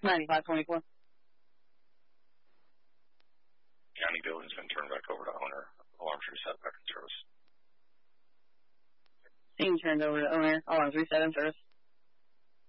9524. County building's been turned back over to owner. Alarms reset back in service. Being turned over to owner. Alarms reset in service.